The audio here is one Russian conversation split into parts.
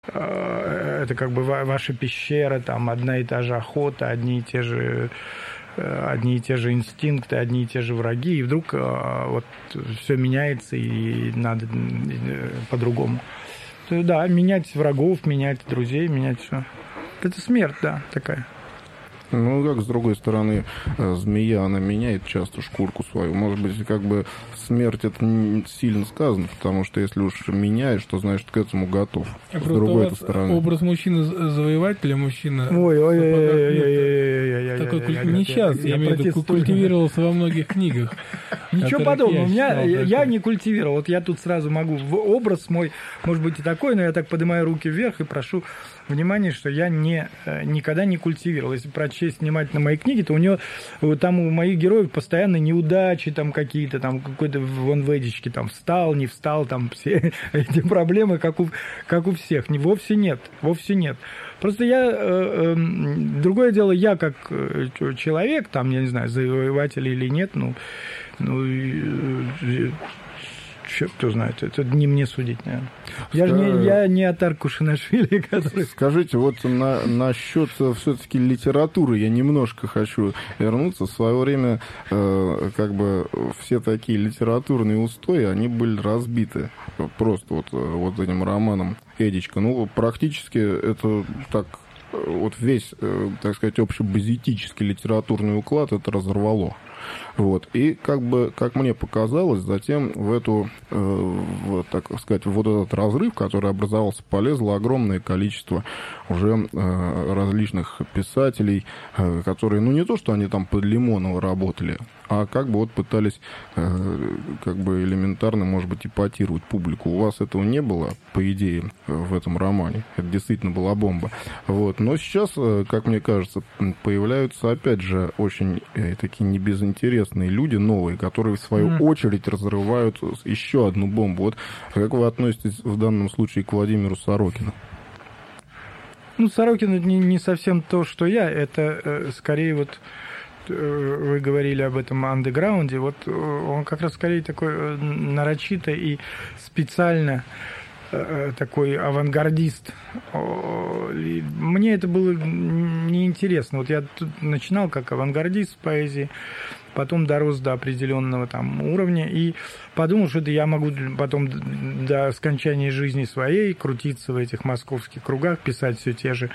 это как бы ваша пещера, там одна и та же охота, одни и те же инстинкты, одни и те же враги, и вдруг вот все меняется, и надо по-другому. Да, менять врагов, менять друзей, менять все. Это смерть, да, такая. Ну, как, с другой стороны, змея, она меняет часто шкурку свою. Может быть, как бы смерть, это не сильно сказано, потому что если уж меняешь, то значит, к этому готов. С другой стороны. Образ мужчины-завоевателя, мужчина... Ой, такой не сейчас, я имею в виду, культивировался во многих книгах. Ничего подобного. Я не культивировал. Вот я тут сразу могу... Образ мой, может быть, и такой, но я так поднимаю руки вверх и прошу внимания, что я никогда не культивировал. Если прочесть внимательно мои книги, то там у моих героев постоянно неудачи там какие-то, там какой-то вон в Эдичке, там встал, не встал, там все эти проблемы, как у всех. Вовсе нет. Просто другое дело, я как человек, там, я не знаю, завоеватель или нет, черт кто знает, это не мне судить, наверное. Я не Атар Кушанашвили, который... Скажите, вот насчет все-таки литературы я немножко хочу вернуться. В свое время как бы все такие литературные устои, они были разбиты просто вот этим романом «Эдичка». Ну, практически это так... Вот весь, так сказать, общебазитический литературный уклад это разорвало. Вот. И как мне показалось, затем так сказать, вот этот разрыв, который образовался, полезло огромное количество уже различных писателей, которые, не то, что они там под Лимонова работали, а как бы вот пытались как бы элементарно, может быть, ипотировать публику. У вас этого не было, по идее, в этом романе. Это действительно была бомба. Вот. Но сейчас, как мне кажется, появляются, опять же, очень такие небезынтересные люди, новые, которые, в свою очередь, разрывают еще одну бомбу. Вот как вы относитесь в данном случае к Владимиру Сорокину? Сорокин не совсем то, что я. Это скорее вот... Вы говорили об этом андеграунде. Вот он как раз скорее такой нарочито и специально такой авангардист. Мне это было неинтересно. Вот я тут начинал как авангардист в поэзии, потом дорос до определенного там уровня и подумал, что это я могу потом до скончания жизни своей крутиться в этих московских кругах, писать все те же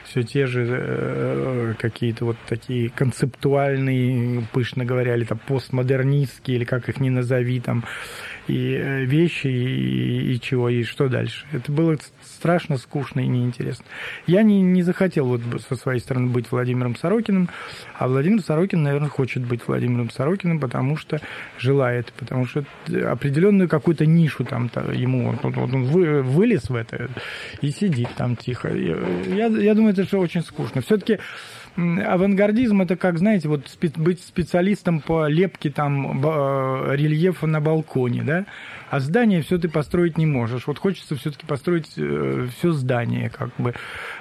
какие-то вот такие концептуальные, пышно говоря, или там постмодернистские, или как их ни назови, там, и вещи, и чего, и что дальше. Это было страшно скучно и неинтересно. Я не захотел вот со своей стороны быть Владимиром Сорокиным, а Владимир Сорокин, наверное, хочет быть Владимиром Сорокиным, потому что желает, потому что определенную какую-то нишу там ему, он вылез в это и сидит там тихо. Я думаю, это все очень скучно. Все-таки авангардизм это как, знаете, вот быть специалистом по лепке там рельефа на балконе, да? А здание все ты построить не можешь. Вот хочется все-таки построить все здание, как бы.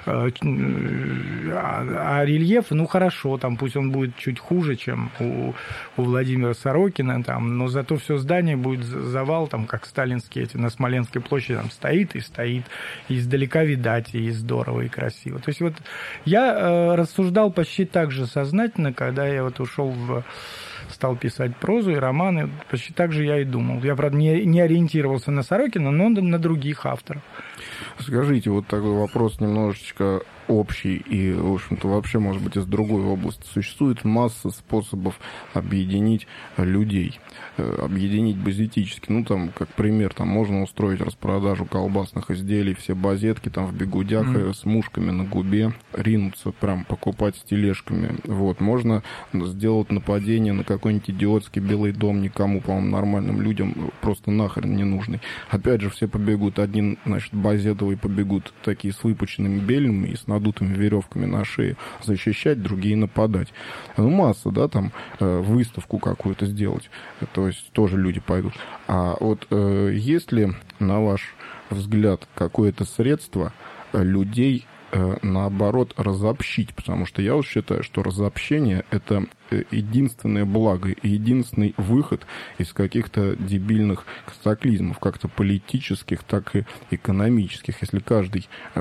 А рельеф, хорошо, там пусть он будет чуть хуже, чем у Владимира Сорокина, там, но зато все здание будет завал, там, как сталинские эти на Смоленской площади, там стоит, и издалека видать, и здорово, и красиво. То есть вот я рассуждал почти так же сознательно, когда я вот стал писать прозу и романы, почти так же я и думал. Я, правда, не ориентировался на Сорокина, но на других авторов. Скажите, вот такой вопрос немножечко общий и, в общем-то, вообще, может быть, из другой области. Существует масса способов объединить людей, объединить базитически. Там, как пример, там можно устроить распродажу колбасных изделий, все базетки там в бигудях с мушками на губе, ринуться прям покупать с тележками. Вот. Можно сделать нападение на какой-нибудь идиотский Белый дом, никому, по-моему, нормальным людям просто нахрен не нужный. Опять же, все побегут, одни, значит, базетовые побегут такие с выпученными бельмами и с надутыми веревками на шее защищать, другие нападать. Масса, да, там выставку какую-то сделать. То есть тоже люди пойдут. А вот есть ли, на ваш взгляд, какое-то средство людей наоборот, разобщить, потому что я вот считаю, что разобщение – это единственное благо и единственный выход из каких-то дебильных катаклизмов, как-то политических, так и экономических. Если каждый